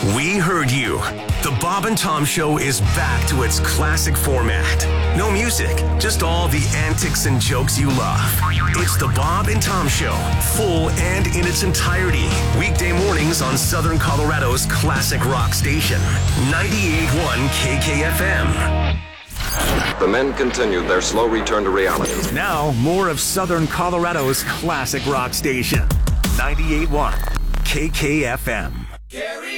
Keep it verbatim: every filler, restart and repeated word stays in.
We heard you. The Bob and Tom Show is back to its classic format. No music, just all the antics and jokes you love. It's the Bob and Tom Show, full and in its entirety. Weekday mornings on Southern Colorado's classic rock station, ninety-eight point one K K F M. The men continued their slow return to reality. Now, more of Southern Colorado's classic rock station, ninety-eight point one K K F M.